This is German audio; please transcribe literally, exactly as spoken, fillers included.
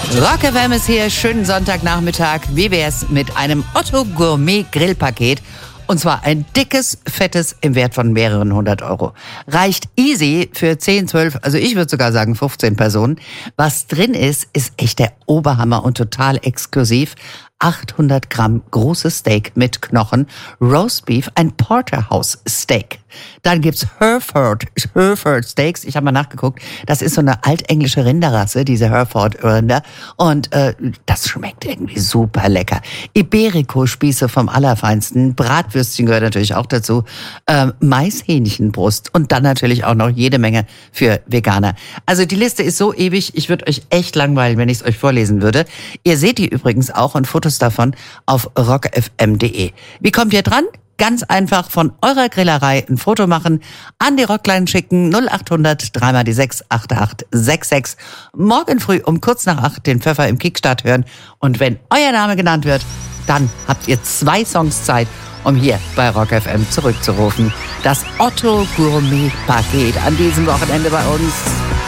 Rock F M ist hier, schönen Sonntagnachmittag. Wie wär's mit einem Otto Gourmet Grillpaket? Und zwar ein dickes, fettes im Wert von mehreren hundert Euro. Reicht easy für zehn, zwölf, also ich würde sogar sagen fünfzehn Personen. Was drin ist, ist echt der Oberhammer und total exklusiv. achthundert Gramm großes Steak mit Knochen, Roastbeef, ein Porterhouse Steak. Dann gibt's Hereford, Hereford Steaks. Ich habe mal nachgeguckt. Das ist so eine altenglische Rinderrasse, diese Hereford Rinder. Und äh, das schmeckt irgendwie super lecker. Iberico-Spieße vom Allerfeinsten. Bratwürstchen gehört natürlich auch dazu. Ähm, Maishähnchenbrust. Und dann natürlich auch noch jede Menge für Veganer. Also die Liste ist so ewig, ich würde euch echt langweilen, wenn ich es euch vorlesen würde. Ihr seht die übrigens auch und Fotos davon auf rock f m punkt d e. Wie kommt ihr dran? Ganz einfach von eurer Grillerei ein Foto machen, an die Rockline schicken, null acht hundert drei mal die sechs acht acht sechs sechs. Morgen früh um kurz nach acht den Pfeffer im Kickstart hören. Und wenn euer Name genannt wird, dann habt ihr zwei Songs Zeit, um hier bei Rock F M zurückzurufen. Das Otto Gourmet Paket an diesem Wochenende bei uns.